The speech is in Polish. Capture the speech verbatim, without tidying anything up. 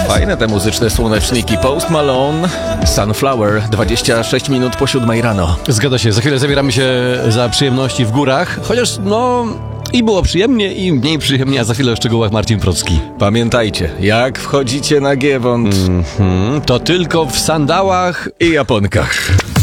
Fajne te muzyczne słoneczniki. Post Malone, Sunflower, dwadzieścia sześć minut po siódmej rano. Zgadza się, za chwilę zabieramy się za przyjemności w górach, chociaż no i było przyjemnie i mniej przyjemnie, a za chwilę o szczegółach Marcin Procki. Pamiętajcie, jak wchodzicie na Giewont, Mm-hmm, to tylko w sandałach i japonkach.